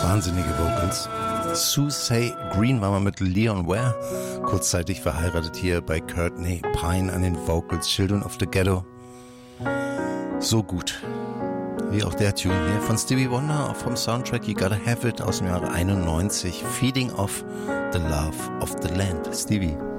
Wahnsinnige Vocals. Susie Green war mal mit Leon Ware kurzzeitig verheiratet, hier bei Courtney Pine an den Vocals, Children of the Ghetto. So gut. Wie auch der Tune hier von Stevie Wonder, auch vom Soundtrack You Gotta Have It aus dem Jahre 91. Feeding off the Love of the Land. Stevie.